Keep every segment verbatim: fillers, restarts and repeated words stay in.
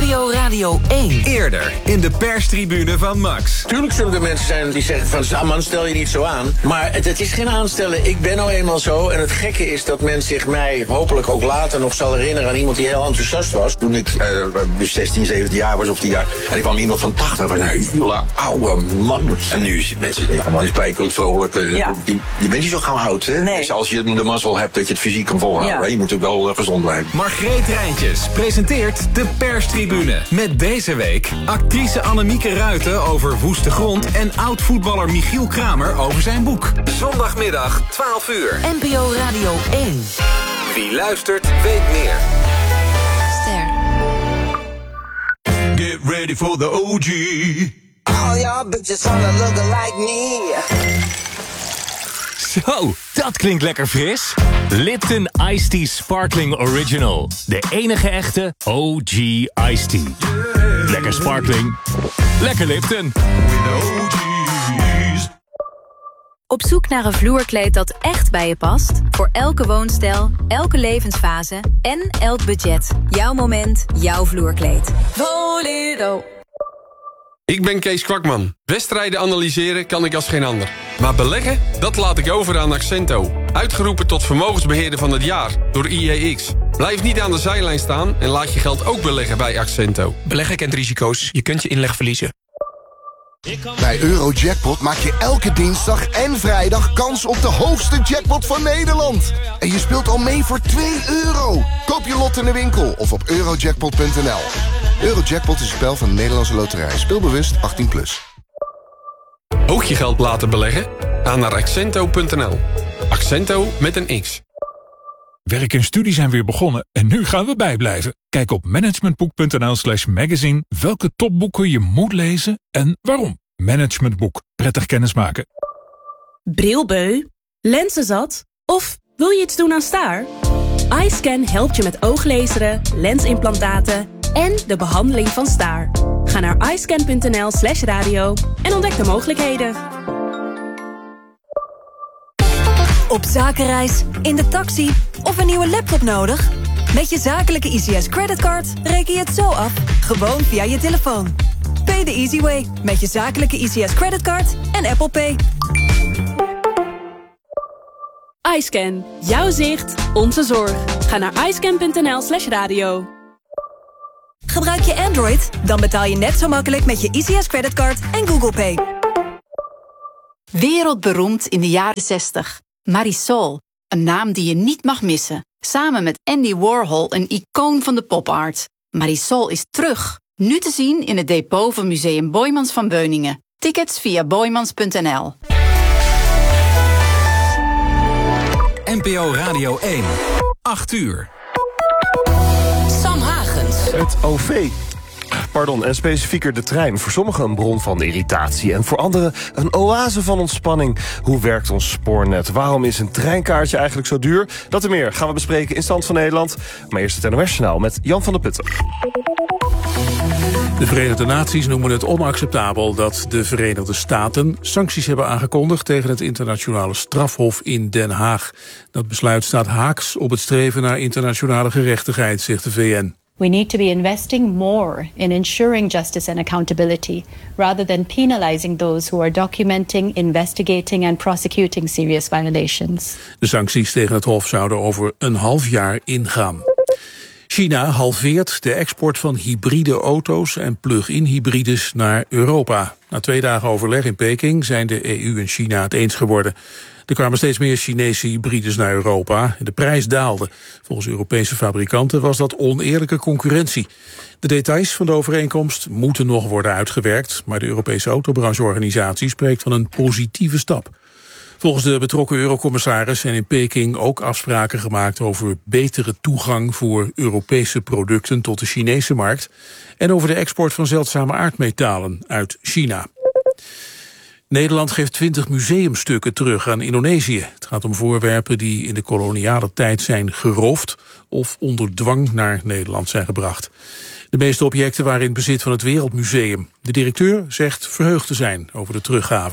P O Radio één. Eerder in de perstribune van Max. Tuurlijk zullen er mensen zijn die zeggen van... Zaman, stel je niet zo aan. Maar het, het is geen aanstellen. Ik ben nou eenmaal zo. En het gekke is dat men zich mij hopelijk ook later nog zal herinneren... aan iemand die heel enthousiast was. Toen ik uh, zestien, zeventien jaar was of tien jaar. En ik kwam iemand van tachtig. Van een hele oude man. En nu is mensen ja, man is spijkelijk vrolijk. Uh, ja. Je, je bent niet zo gauw oud, hè? Nee. Dus als je de mazzel hebt dat je het fysiek kan volhouden. Ja. Je moet ook wel uh, gezond blijven. Margreet Rijntjes presenteert de perstribune. Met deze week actrice Annemieke Ruiten over woeste grond... en oud-voetballer Michiel Kramer over zijn boek. Zondagmiddag, twaalf uur. N P O Radio één. Wie luistert, weet meer. Ster. Get ready for the O G. All y'all bitches wanna look like me. Zo, dat klinkt lekker fris. Lipton Iced Tea Sparkling Original. De enige echte O G Iced Tea. Lekker sparkling. Lekker Lipton. Op zoek naar een vloerkleed dat echt bij je past? Voor elke woonstijl, elke levensfase en elk budget. Jouw moment, jouw vloerkleed. Voledo. Ik ben Kees Kwakman. Wedstrijden analyseren kan ik als geen ander. Maar beleggen, dat laat ik over aan Accento. Uitgeroepen tot vermogensbeheerder van het jaar door I E X. Blijf niet aan de zijlijn staan en laat je geld ook beleggen bij Accento. Beleggen kent risico's. Je kunt je inleg verliezen. Bij Eurojackpot maak je elke dinsdag en vrijdag kans op de hoogste jackpot van Nederland. En je speelt al mee voor twee euro. Koop je lot in de winkel of op eurojackpot punt n l. Eurojackpot is een spel van de Nederlandse Loterij. Speelbewust achttien plus. Ook je geld laten beleggen? Ga naar accento punt n l. Accento met een X. Werk en studie zijn weer begonnen en nu gaan we bijblijven. Kijk op managementboek punt n l slash magazine welke topboeken je moet lezen en waarom. Managementboek. Prettig kennismaken. Brilbeu? Lenzenzat? Of wil je iets doen aan staar? iScan helpt je met ooglezeren, lensimplantaten en de behandeling van staar. Ga naar iscan punt n l slash radio en ontdek de mogelijkheden. Op zakenreis, in de taxi of een nieuwe laptop nodig? Met je zakelijke I C S creditcard reken je het zo af, gewoon via je telefoon. Pay the easy way met je zakelijke I C S creditcard en Apple Pay. iScan. Jouw zicht, onze zorg. Ga naar iscan punt n l slash radio. Gebruik je Android? Dan betaal je net zo makkelijk met je I C S creditcard en Google Pay. Wereldberoemd in de jaren zestig. Marisol, een naam die je niet mag missen. Samen met Andy Warhol, een icoon van de popart. Marisol is terug. Nu te zien in het depot van Museum Boijmans van Beuningen. Tickets via boijmans punt n l. N P O Radio één. acht uur. Sam Hagens. Het O V. Pardon, en specifieker de trein. Voor sommigen een bron van irritatie en voor anderen een oase van ontspanning. Hoe werkt ons spoornet? Waarom is een treinkaartje eigenlijk zo duur? Dat en meer gaan we bespreken in Stand van Nederland. Maar eerst het N O S-journaal met Jan van der Putten. De Verenigde Naties noemen het onacceptabel dat de Verenigde Staten sancties hebben aangekondigd tegen het internationale strafhof in Den Haag. Dat besluit staat haaks op het streven naar internationale gerechtigheid, zegt de V N. We need to be investing more in ensuring justice and accountability, rather than penalizing those who are documenting, investigating and prosecuting serious violations. De sancties tegen het Hof zouden over een half jaar ingaan. China halveert de export van hybride auto's en plug-in hybrides naar Europa. Na twee dagen overleg in Peking zijn de E U en China het eens geworden. Er kwamen steeds meer Chinese hybrides naar Europa en de prijs daalde. Volgens Europese fabrikanten was dat oneerlijke concurrentie. De details van de overeenkomst moeten nog worden uitgewerkt, maar de Europese autobrancheorganisatie spreekt van een positieve stap. Volgens de betrokken eurocommissaris zijn in Peking ook afspraken gemaakt over betere toegang voor Europese producten tot de Chinese markt en over de export van zeldzame aardmetalen uit China. Nederland geeft twintig museumstukken terug aan Indonesië. Het gaat om voorwerpen die in de koloniale tijd zijn geroofd of onder dwang naar Nederland zijn gebracht. De meeste objecten waren in bezit van het Wereldmuseum. De directeur zegt verheugd te zijn over de teruggave.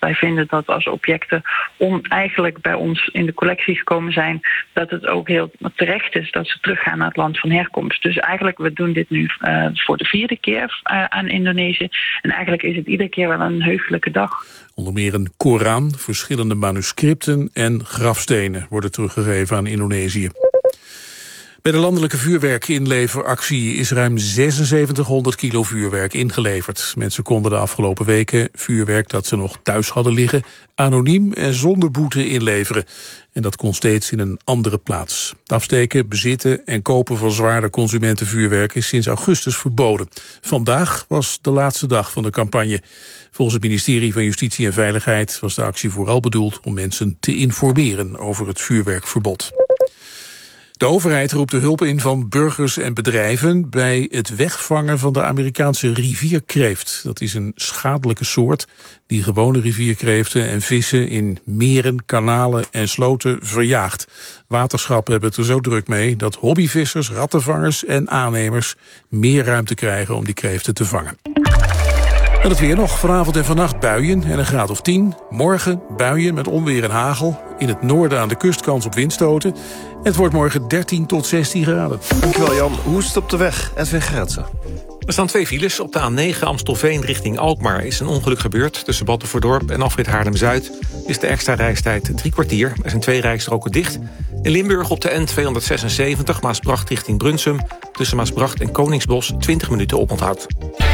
Wij vinden dat als objecten on, eigenlijk bij ons in de collectie gekomen zijn, dat het ook heel terecht is dat ze teruggaan naar het land van herkomst. Dus eigenlijk, we doen dit nu uh, voor de vierde keer uh, aan Indonesië. En eigenlijk is het iedere keer wel een heugelijke dag. Onder meer een Koran, verschillende manuscripten en grafstenen worden teruggegeven aan Indonesië. Bij de landelijke vuurwerkinleveractie is ruim zesenzeventighonderd kilo vuurwerk ingeleverd. Mensen konden de afgelopen weken vuurwerk dat ze nog thuis hadden liggen anoniem en zonder boete inleveren. En dat kon steeds in een andere plaats. Het afsteken, bezitten en kopen van zwaarder consumentenvuurwerk is sinds augustus verboden. Vandaag was de laatste dag van de campagne. Volgens het ministerie van Justitie en Veiligheid was de actie vooral bedoeld om mensen te informeren over het vuurwerkverbod. De overheid roept de hulp in van burgers en bedrijven bij het wegvangen van de Amerikaanse rivierkreeft. Dat is een schadelijke soort die gewone rivierkreeften en vissen in meren, kanalen en sloten verjaagt. Waterschappen hebben het er zo druk mee dat hobbyvissers, rattenvangers en aannemers meer ruimte krijgen om die kreeften te vangen. En het weer nog. Vanavond en vannacht buien en een graad of tien. Morgen buien met onweer en hagel. In het noorden aan de kust kans op windstoten. Het wordt morgen dertien tot zestien graden. Dankjewel Jan. Hoe is het op de weg? Edwin Gerritsen. Er staan twee files. Op de A negen Amstelveen richting Alkmaar is een ongeluk gebeurd. Tussen Battenverdorp en afrit Haarlem-Zuid is de extra reistijd drie kwartier. Er zijn twee rijstroken dicht. In Limburg op de N tweehonderdzesenzeventig Maasbracht richting Brunsum. Tussen Maasbracht en Koningsbos twintig minuten oponthoud.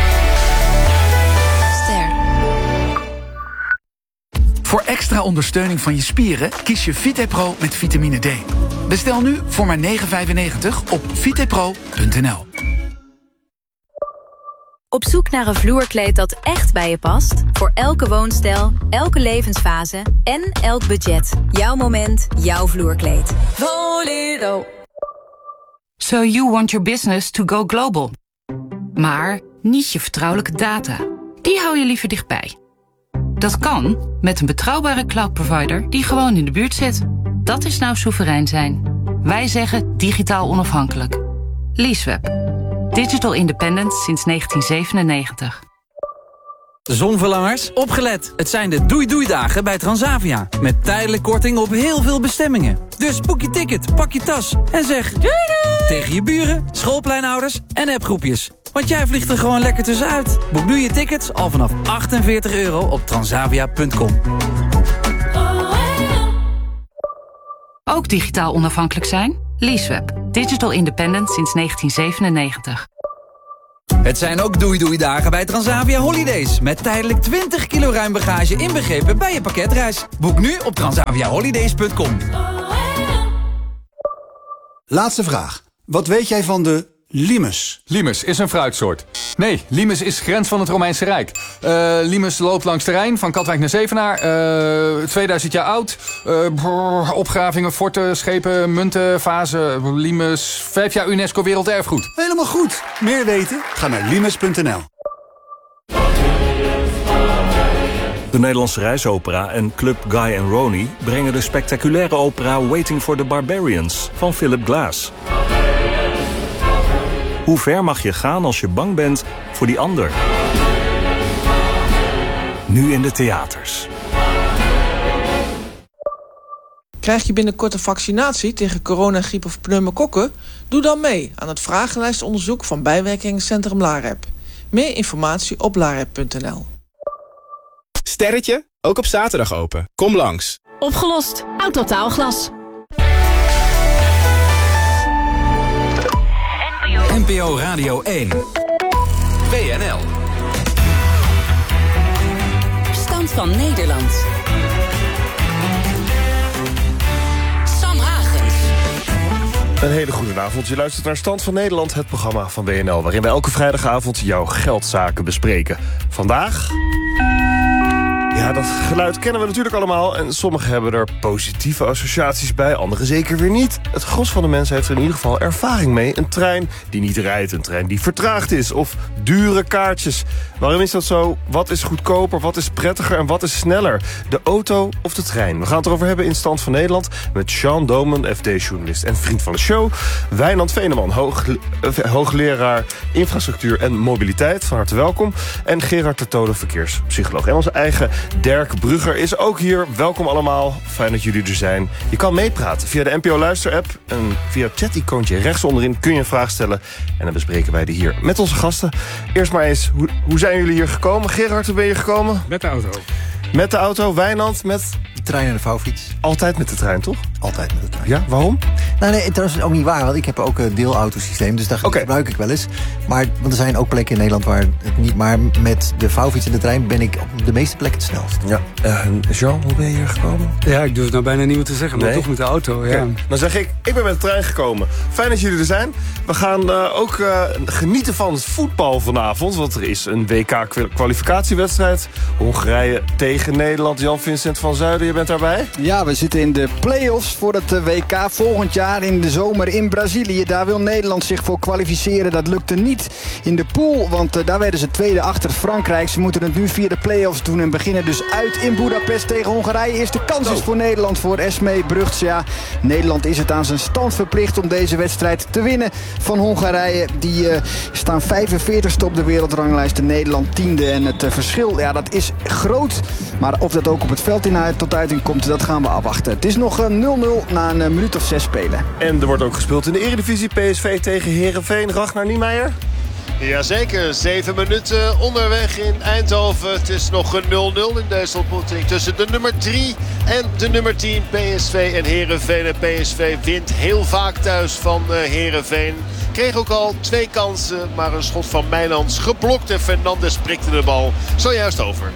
Voor extra ondersteuning van je spieren kies je VitePro met vitamine D. Bestel nu voor maar negen vijfennegentig op vitepro punt n l. Op zoek naar een vloerkleed dat echt bij je past? Voor elke woonstijl, elke levensfase en elk budget. Jouw moment, jouw vloerkleed. Voledo. So you want your business to go global. Maar niet je vertrouwelijke data. Die hou je liever dichtbij. Dat kan met een betrouwbare cloud provider die gewoon in de buurt zit. Dat is nou soeverein zijn. Wij zeggen digitaal onafhankelijk. Leaseweb. Digital independent sinds negentien zevenennegentig. Zonverlangers, opgelet. Het zijn de doei-doei-dagen bij Transavia. Met tijdelijk korting op heel veel bestemmingen. Dus boek je ticket, pak je tas en zeg doei doei tegen je buren, schoolpleinouders en appgroepjes. Want jij vliegt er gewoon lekker tussenuit. Boek nu je tickets al vanaf achtenveertig euro op transavia punt com. Ook digitaal onafhankelijk zijn? Leaseweb. Digital independent sinds negentien zevenennegentig. Het zijn ook doei-doei-dagen bij Transavia Holidays. Met tijdelijk twintig kilo ruim bagage inbegrepen bij je pakketreis. Boek nu op transavia holidays punt com. Laatste vraag. Wat weet jij van de limes? Limes is een fruitsoort. Nee, limes is grens van het Romeinse Rijk. Uh, limes loopt langs de Rijn, van Katwijk naar Zevenaar. Uh, tweeduizend jaar oud. Uh, brrr, opgravingen, forten, schepen, munten, vazen. Limes, vijf jaar UNESCO Werelderfgoed. Helemaal goed. Meer weten? Ga naar limes punt n l. De Nederlandse Reisopera en Club Guy en Ronnie brengen de spectaculaire opera Waiting for the Barbarians van Philip Glass. Hoe ver mag je gaan als je bang bent voor die ander? Nu in de theaters. Krijg je binnenkort een vaccinatie tegen corona, griep of pneumokokken? Doe dan mee aan het vragenlijstonderzoek van bijwerkingencentrum LAREP. Meer informatie op larep punt n l. Sterretje, ook op zaterdag open. Kom langs. Opgelost. Autotaalglas. N P O Radio één. B N L. Stand van Nederland. Sam Hagens. Een hele goede avond. Je luistert naar Stand van Nederland, het programma van B N L... waarin we elke vrijdagavond jouw geldzaken bespreken. Vandaag... Ja, dat geluid kennen we natuurlijk allemaal en sommigen hebben er positieve associaties bij, anderen zeker weer niet. Het gros van de mensen heeft er in ieder geval ervaring mee. Een trein die niet rijdt, een trein die vertraagd is of dure kaartjes. Waarom is dat zo? Wat is goedkoper, wat is prettiger en wat is sneller? De auto of de trein? We gaan het erover hebben in Stand van Nederland met Sean Domen, F D-journalist en vriend van de show. Wijnand Veneman, hoog, uh, hoogleraar infrastructuur en mobiliteit. Van harte welkom. En Gerard Tertode, verkeerspsycholoog. En onze eigen Dirk Brugger is ook hier. Welkom allemaal. Fijn dat jullie er zijn. Je kan meepraten via de N P O Luister-app. En via het chat-icoontje rechts onderin kun je een vraag stellen. En dan bespreken wij die hier met onze gasten. Eerst maar eens, hoe, hoe zijn jullie hier gekomen? Gerard, hoe ben je gekomen? Met de auto. Met de auto. Wijnand met... De trein en de vouwfiets. Altijd met de trein, toch? Altijd met de trein. Ja, waarom? Nou nee, dat is ook niet waar, want ik heb ook een deelautosysteem, dus dat okay. gebruik ik wel eens. Maar want er zijn ook plekken in Nederland waar het niet, maar met de vouwfiets en de trein ben ik op de meeste plekken het snelst. Ja. Uh, Jean, hoe ben je hier gekomen? Ja, ik durf het nou bijna niet meer te zeggen, maar nee? toch met de auto. Ja. Okay. Dan zeg ik, ik ben met de trein gekomen. Fijn dat jullie er zijn. We gaan uh, ook uh, genieten van het voetbal vanavond, want er is een W K-kwalificatiewedstrijd. Hongarije tegen Nederland. Jan-Vincent van Zuiden, je bent daarbij? Ja, we zitten in de play-offs voor het W K volgend jaar in de zomer in Brazilië. Daar wil Nederland zich voor kwalificeren. Dat lukte niet in de pool, want uh, daar werden ze tweede achter Frankrijk. Ze moeten het nu via de play-offs doen en beginnen dus uit in Budapest tegen Hongarije. Eerste kans is voor Nederland, voor Esmee Brugts. Ja, Nederland is het aan zijn stand verplicht om deze wedstrijd te winnen van Hongarije. Die uh, staan vijfenveertigste op de wereldranglijst. Nederland tiende en het uh, verschil, ja, dat is groot. Maar of dat ook op het veld in uit, tot uiting komt, dat gaan we afwachten. Het is nog uh, nul nul na een uh, minuut of zes spelen. En er wordt ook gespeeld in de Eredivisie. P S V tegen Heerenveen. Ragnar Niemeyer. Jazeker, zeven minuten onderweg in Eindhoven. Het is nog een nul nul in deze ontmoeting tussen de nummer drie en de nummer tien. P S V en Heerenveen. En P S V wint heel vaak thuis van uh, Heerenveen. Kreeg ook al twee kansen, maar een schot van Mijnans geblokt. En Fernandes prikte de bal zojuist over.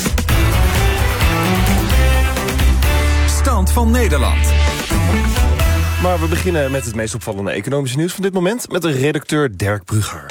Stand van Nederland. Maar we beginnen met het meest opvallende economische nieuws van dit moment met de redacteur Dirk Brugger.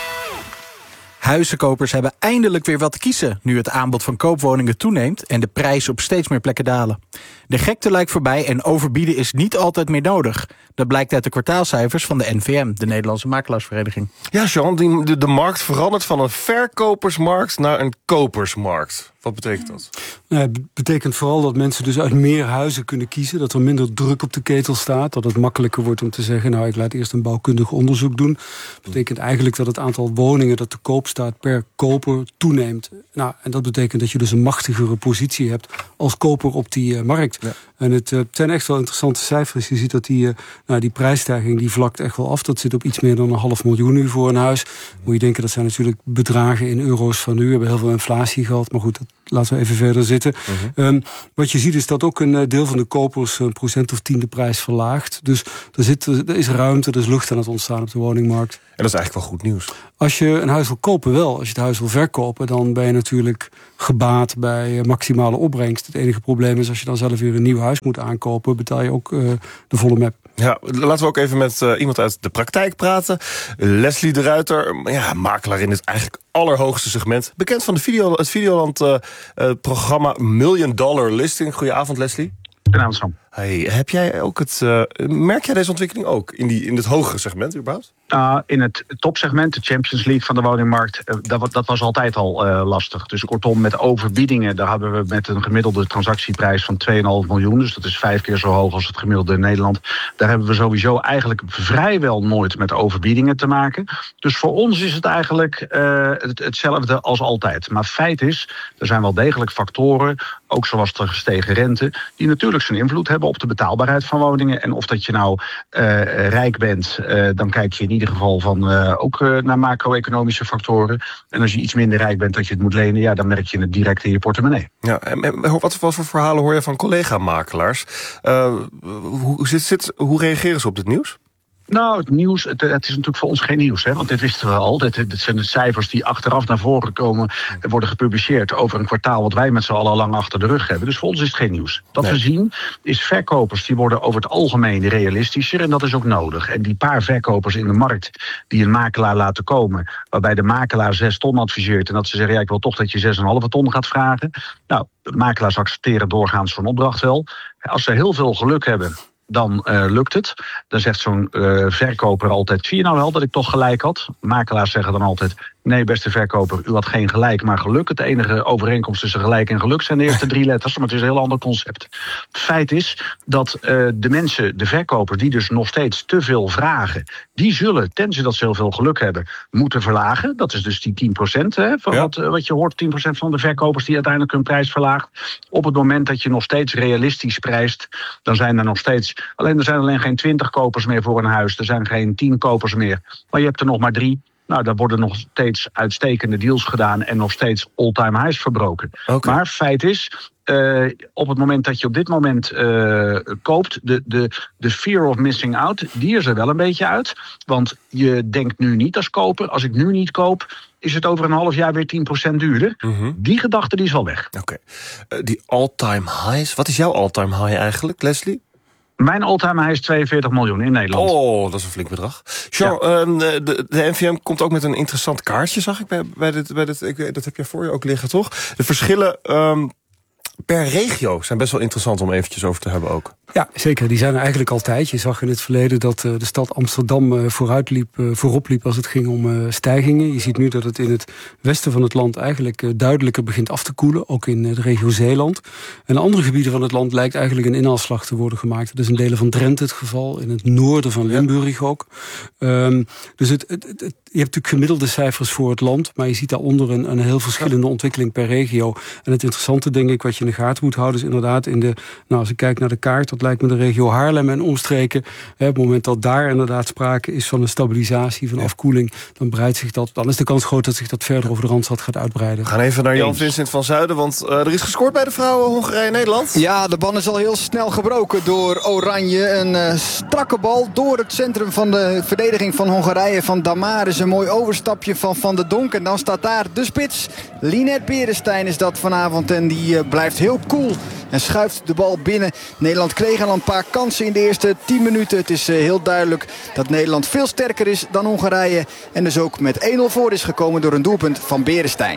Huizenkopers hebben eindelijk weer wat te kiezen, nu het aanbod van koopwoningen toeneemt en de prijzen op steeds meer plekken dalen. De gekte lijkt voorbij en overbieden is niet altijd meer nodig. Dat blijkt uit de kwartaalcijfers van de N V M, de Nederlandse Makelaarsvereniging. Ja, Jean, die, de, de markt verandert van een verkopersmarkt naar een kopersmarkt. Wat betekent dat? Ja, het betekent vooral dat mensen dus uit meer huizen kunnen kiezen. Dat er minder druk op de ketel staat. Dat het makkelijker wordt om te zeggen, nou, ik laat eerst een bouwkundig onderzoek doen. Dat betekent eigenlijk dat het aantal woningen dat te koop staat per koper toeneemt. Nou, en dat betekent dat je dus een machtigere positie hebt als koper op die uh, markt. Ja. En het, uh, het zijn echt wel interessante cijfers. Je ziet dat die, uh, nou, die prijsstijging die vlakt echt wel af. Dat zit op iets meer dan een half miljoen nu voor een huis. Moet je denken, dat zijn natuurlijk bedragen in euro's van nu. We hebben heel veel inflatie gehad, maar goed, dat laten we even verder zitten. Uh-huh. Um, wat je ziet is dat ook een deel van de kopers een procent of tien de prijs verlaagt. Dus er, zit, er is ruimte, er is lucht aan het ontstaan op de woningmarkt. En dat is eigenlijk wel goed nieuws. Als je een huis wil kopen wel, als je het huis wil verkopen, dan ben je natuurlijk gebaat bij maximale opbrengst. Het enige probleem is als je dan zelf weer een nieuw huis moet aankopen, betaal je ook uh, de volle map. Ja, laten we ook even met uh, iemand uit de praktijk praten. Leslie de Ruiter, ja, makelaar in het eigenlijk allerhoogste segment. Bekend van de video, het Videoland-programma uh, uh, Million Dollar Listing. Goedenavond, Leslie. Goedenavond, Sam. Hey, heb jij ook het, uh, merk jij deze ontwikkeling ook in, die, in het hogere segment überhaupt? Uh, in het topsegment, de Champions League van de woningmarkt, uh, dat, dat was altijd al uh, lastig. Dus kortom, met overbiedingen, daar hebben we met een gemiddelde transactieprijs van twee komma vijf miljoen. Dus dat is vijf keer zo hoog als het gemiddelde in Nederland. Daar hebben we sowieso eigenlijk vrijwel nooit met overbiedingen te maken. Dus voor ons is het eigenlijk uh, het, hetzelfde als altijd. Maar feit is, er zijn wel degelijk factoren, ook zoals de gestegen rente, die natuurlijk zijn invloed hebben op de betaalbaarheid van woningen. En of dat je nou uh, rijk bent, uh, dan kijk je in ieder geval van uh, ook uh, naar macro-economische factoren. En als je iets minder rijk bent dat je het moet lenen, ja, dan merk je het direct in je portemonnee. Ja, en, en wat, wat voor verhalen hoor je van collega-makelaars? Uh, hoe, zit, zit, hoe reageren ze op dit nieuws? Nou, het nieuws, het, het is natuurlijk voor ons geen nieuws, hè, want dit wisten we al. Dit, dit zijn de cijfers die achteraf naar voren komen en worden gepubliceerd over een kwartaal wat wij met z'n allen al lang achter de rug hebben. Dus voor ons is het geen nieuws. Wat nee. we zien is verkopers die worden over het algemeen realistischer en dat is ook nodig. En die paar verkopers in de markt die een makelaar laten komen, waarbij de makelaar zes ton adviseert en dat ze zeggen, ja, ik wil toch dat je zes komma vijf ton gaat vragen. Nou, de makelaars accepteren doorgaans zo'n opdracht wel. Als ze heel veel geluk hebben dan uh, lukt het. Dan zegt zo'n uh, verkoper altijd, zie je nou wel dat ik toch gelijk had? Makelaars zeggen dan altijd, nee beste verkoper, u had geen gelijk, maar geluk. Het enige overeenkomst tussen gelijk en geluk zijn de eerste drie letters, maar het is een heel ander concept. Het feit is dat uh, de mensen, de verkopers, die dus nog steeds te veel vragen, die zullen, tenzij dat ze heel veel geluk hebben, moeten verlagen. Dat is dus die tien procent hè, van ja. wat, uh, wat je hoort, tien procent van de verkopers die uiteindelijk hun prijs verlaagt. Op het moment dat je nog steeds realistisch prijst, dan zijn er nog steeds, alleen er zijn alleen geen twintig kopers meer voor een huis, er zijn geen tien kopers meer, maar je hebt er nog maar drie. Nou, daar worden nog steeds uitstekende deals gedaan en nog steeds all-time highs verbroken. Okay. Maar feit is, uh, op het moment dat je op dit moment uh, koopt, de, de, de fear of missing out, die is er wel een beetje uit. Want je denkt nu niet als koper, als ik nu niet koop, is het over een half jaar weer tien procent duurder. Mm-hmm. Die gedachte die is al weg. Oké. Okay. Uh, die all-time highs, wat is jouw all-time high eigenlijk, Leslie? Mijn all-time high is tweeënveertig miljoen in Nederland. Oh, dat is een flink bedrag. Jean, ja. um, de, de N V M komt ook met een interessant kaartje, zag ik bij, bij dit. Bij dit ik, dat heb je voor je ook liggen, toch? De verschillen um, per regio zijn best wel interessant om eventjes over te hebben ook. Ja, zeker. Die zijn er eigenlijk altijd. Je zag in het verleden dat uh, de stad Amsterdam uh, vooruit liep, uh, voorop liep als het ging om uh, stijgingen. Je ziet nu dat het in het westen van het land eigenlijk uh, duidelijker begint af te koelen. Ook in uh, de regio Zeeland. En in andere gebieden van het land lijkt eigenlijk een inhaalslag te worden gemaakt. Dat is in delen van Drenthe het geval. In het noorden van Limburg ook. Um, dus het, het, het, het, je hebt natuurlijk gemiddelde cijfers voor het land. Maar je ziet daaronder een, een heel verschillende ontwikkeling per regio. En het interessante denk ik wat je in de gaten moet houden is inderdaad in de, nou als ik kijk naar de kaart, dat lijkt me de regio Haarlem en omstreken. Hè, op het moment dat daar inderdaad sprake is van een stabilisatie, van afkoeling, dan breidt zich dat, dan is de kans groot dat zich dat verder over de Randstad gaat uitbreiden. We gaan even naar Jan Vincent van Zuiden, want uh, er is gescoord bij de vrouwen Hongarije-Nederland. Ja, de ban is al heel snel gebroken door Oranje. Een uh, strakke bal door het centrum van de verdediging van Hongarije. Van Damaris, een mooi overstapje van Van der Donk. En dan staat daar de spits. Linette Beresteyn is dat vanavond en die uh, blijft heel cool en schuift de bal binnen. Nederland kreeg al een paar kansen in de eerste tien minuten. Het is uh, heel duidelijk dat Nederland veel sterker is dan Hongarije. En dus ook met één nul voor is gekomen door een doelpunt van Beresteyn.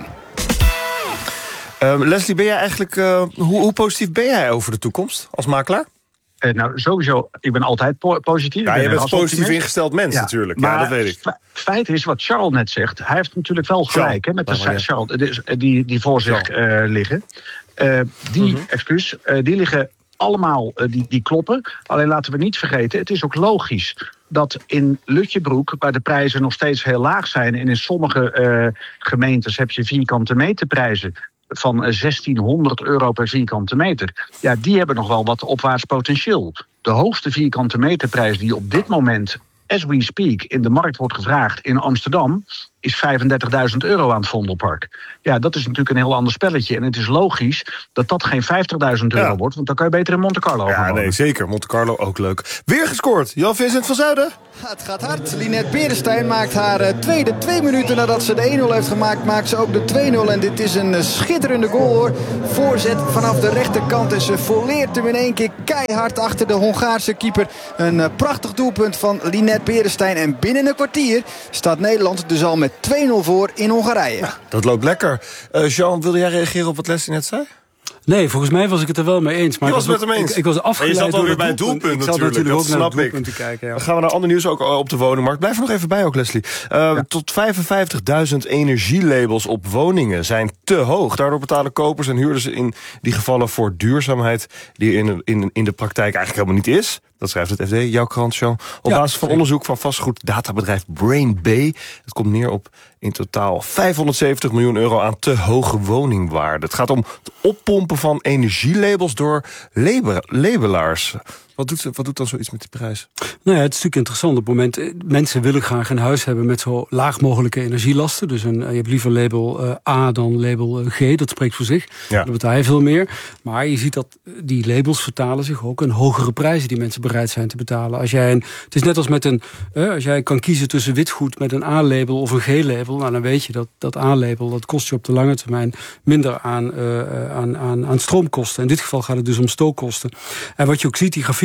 Uh, Leslie, ben jij eigenlijk, uh, hoe, hoe positief ben jij over de toekomst als makelaar? Uh, nou, sowieso, ik ben altijd po- positief. Ja, je bent een positief ingesteld mens ja, natuurlijk. Ja, dat weet ik. Het feit is wat Charles net zegt. Hij heeft natuurlijk wel gelijk hè, met de Charles, Charles die, die voor zich uh, liggen. Uh, die, mm-hmm. excuus, uh, die liggen allemaal, uh, die, die kloppen. Alleen laten we niet vergeten, het is ook logisch dat in Lutjebroek, waar de prijzen nog steeds heel laag zijn, en in sommige uh, gemeentes heb je vierkante meterprijzen van zestienhonderd euro per vierkante meter. Ja, die hebben nog wel wat opwaarts potentieel. De hoogste vierkante meterprijs die op dit moment, as we speak, in de markt wordt gevraagd in Amsterdam, is vijfendertigduizend euro aan het Vondelpark. Ja, dat is natuurlijk een heel ander spelletje. En het is logisch dat dat geen vijftigduizend euro ja. wordt, want dan kan je beter in Monte Carlo Ja, nee, zeker. Monte Carlo ook leuk. Weer gescoord. Jan Vincent van Zuiden. Het gaat hard. Linette Beresteyn maakt haar uh, tweede. Twee minuten nadat ze de één nul heeft gemaakt, maakt ze ook de twee nul. En dit is een uh, schitterende goal hoor. Voorzet vanaf de rechterkant. En ze volleert hem in één keer keihard achter de Hongaarse keeper. Een uh, prachtig doelpunt van Linette Beresteyn. En binnen een kwartier staat Nederland dus al met twee nul voor in Hongarije. Ja, dat loopt lekker. Uh, Jean, wilde jij reageren op wat Leslie net zei? Nee, volgens mij was ik het er wel mee eens. Maar je was het met hem eens. Ik, ik was afgeleid. En je zat alweer bij het doelpunt, ik zat natuurlijk. natuurlijk ook naar het doelpunt te kijken. Ja. Dan gaan we naar ander nieuws ook op de woningmarkt. Blijf er nog even bij ook, Leslie. Uh, ja. Tot vijfenvijftigduizend energielabels op woningen zijn te hoog. Daardoor betalen kopers en huurders in die gevallen voor duurzaamheid die in, in, in de praktijk eigenlijk helemaal niet is. Dat schrijft het F D, jouw krant, Jean. Op ja, basis van onderzoek van vastgoeddatabedrijf Brain Bay. Het komt neer op in totaal vijfhonderdzeventig miljoen euro aan te hoge woningwaarde. Het gaat om het oppompen van energielabels door label, labelaars. Wat doet, wat doet dan zoiets met die prijs? Nou ja, het is natuurlijk interessant. Op het moment, mensen willen graag een huis hebben met zo laag mogelijke energielasten. Dus een, je hebt liever label uh, A dan label uh, G. Dat spreekt voor zich. Ja. Dan betaal je veel meer. Maar je ziet dat die labels vertalen zich ook in hogere prijzen die mensen bereid zijn te betalen. Als jij een, het is net als met een, uh, als jij kan kiezen tussen witgoed met een A-label of een G-label. Nou, dan weet je dat dat A-label, dat kost je op de lange termijn minder aan, uh, aan, aan, aan stroomkosten. In dit geval gaat het dus om stookkosten. En wat je ook ziet, die grafiek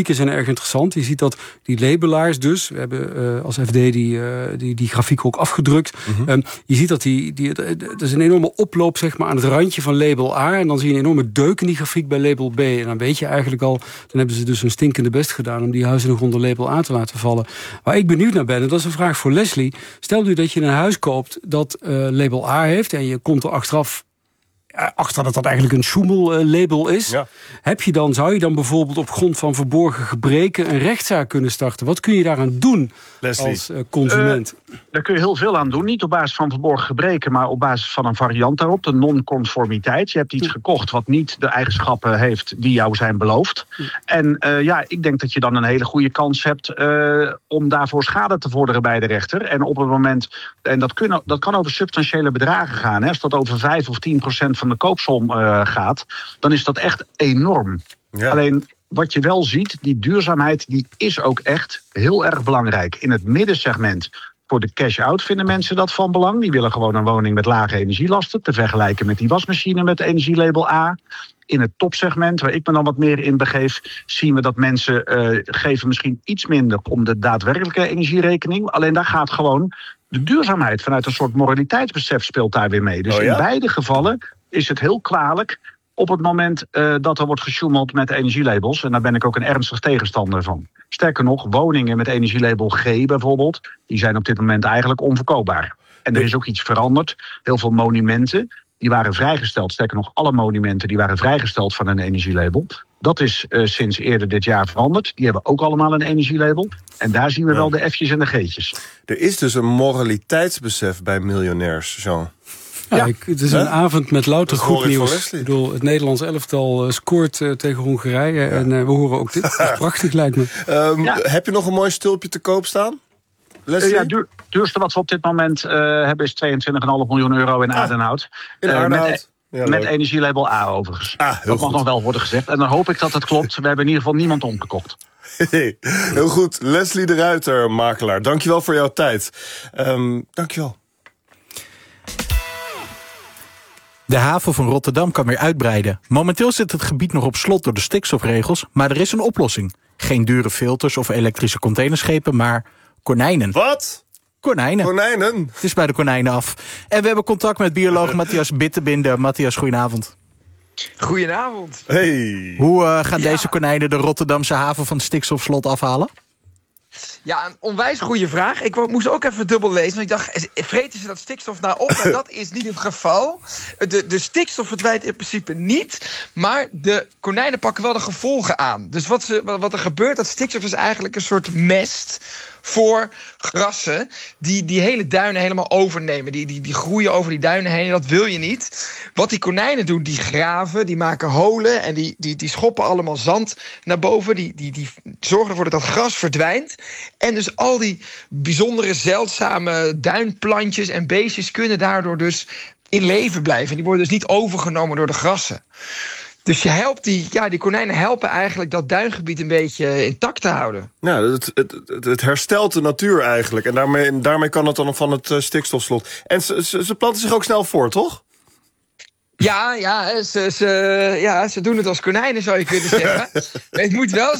grafieken zijn erg interessant. Je ziet dat die labelaars dus, we hebben uh, als F D die, uh, die, die grafiek ook afgedrukt. Mm-hmm. um, je ziet dat die, die, er is een enorme oploop zeg maar, aan het randje van label A. En dan zie je een enorme deuk in die grafiek bij label B. En dan weet je eigenlijk al, dan hebben ze dus een stinkende best gedaan om die huizen nog onder label A te laten vallen. Waar ik benieuwd naar ben, en dat is een vraag voor Leslie. Stel nu dat je een huis koopt dat uh, label A heeft en je komt er achteraf achter dat dat eigenlijk een Schumel-label is. Ja. Heb je dan, zou je dan bijvoorbeeld op grond van verborgen gebreken een rechtszaak kunnen starten? Wat kun je daaraan doen Leslie. als uh, consument? Uh, daar kun je heel veel aan doen. Niet op basis van verborgen gebreken, maar op basis van een variant daarop. De non-conformiteit. Je hebt iets gekocht wat niet de eigenschappen heeft die jou zijn beloofd. En uh, ja, ik denk dat je dan een hele goede kans hebt uh, om daarvoor schade te vorderen bij de rechter. En op het moment, en dat, kunnen, dat kan over substantiële bedragen gaan. Hè. Als dat over vijf of tien procent van de koopsom uh, gaat, dan is dat echt enorm. Ja. Alleen wat je wel ziet, die duurzaamheid die is ook echt heel erg belangrijk. In het middensegment voor de cash-out vinden mensen dat van belang. Die willen gewoon een woning met lage energielasten, te vergelijken met die wasmachine met energielabel A. In het topsegment, waar ik me dan wat meer in begeef, zien we dat mensen uh, geven misschien iets minder om de daadwerkelijke energierekening. Alleen daar gaat gewoon de duurzaamheid vanuit een soort moraliteitsbesef speelt daar weer mee. Dus oh ja? in beide gevallen is het heel kwalijk op het moment uh, dat er wordt gesjoemeld met energielabels. En daar ben ik ook een ernstig tegenstander van. Sterker nog, woningen met energielabel G bijvoorbeeld, die zijn op dit moment eigenlijk onverkoopbaar. En er is ook iets veranderd. Heel veel monumenten, die waren vrijgesteld. Sterker nog, alle monumenten die waren vrijgesteld van een energielabel. Dat is uh, sinds eerder dit jaar veranderd. Die hebben ook allemaal een energielabel. En daar zien we ja. wel de F'jes en de G'tjes. Er is dus een moraliteitsbesef bij miljonairs, Jean. Ja, ja. Ik, het is een huh? avond met louter goed nieuws. Ik bedoel, het Nederlands elftal uh, scoort uh, tegen Hongarije. Ja. En uh, we horen ook dit. Dat is prachtig, lijkt me. Um, ja. Heb je nog een mooi stulpje te koop staan? Uh, ja, duur, duurste wat we op dit moment uh, hebben is tweeëntwintig komma vijf miljoen euro in ah, Aardenhout. In Aardenhout. Uh, met, ja, met energielabel A overigens. Ah, dat mag goed. nog wel worden gezegd. En dan hoop ik dat het klopt. We hebben in ieder geval niemand omgekocht. Hey, heel goed. Leslie de Ruiter, makelaar. Dankjewel voor jouw tijd. Um, dankjewel. De haven van Rotterdam kan weer uitbreiden. Momenteel zit het gebied nog op slot door de stikstofregels, maar er is een oplossing. Geen dure filters of elektrische containerschepen, maar konijnen. Wat? Konijnen. Konijnen? Het is bij de konijnen af. En we hebben contact met bioloog Matthias Bittebinden. Matthias, goedenavond. Goedenavond. Hey. Hoe uh, gaan ja. deze konijnen de Rotterdamse haven van het stikstofslot afhalen? Ja, een onwijs goede vraag. Ik moest ook even dubbel lezen. Want ik dacht, vreten ze dat stikstof nou op? Maar dat is niet het geval. De, de stikstof verdwijnt in principe niet. Maar de konijnen pakken wel de gevolgen aan. Dus wat, ze, wat er gebeurt, dat stikstof is eigenlijk een soort mest voor grassen die die hele duinen helemaal overnemen. Die, die, die groeien over die duinen heen. Dat wil je niet. Wat die konijnen doen, die graven, die maken holen en die, die, die schoppen allemaal zand naar boven. Die, die, die zorgen ervoor dat dat gras verdwijnt. En dus al die bijzondere, zeldzame duinplantjes en beestjes kunnen daardoor dus in leven blijven. En die worden dus niet overgenomen door de grassen. Dus je helpt die, ja, die konijnen helpen eigenlijk dat duingebied een beetje intact te houden. Nou, het, het, het, het herstelt de natuur eigenlijk. En daarmee, daarmee kan het dan van het uh, stikstofslot. En ze, ze, ze planten zich ook snel voor, toch? Ja, ja, ze, ze, ja, ze doen het als konijnen, zou je kunnen zeggen. Het moet wel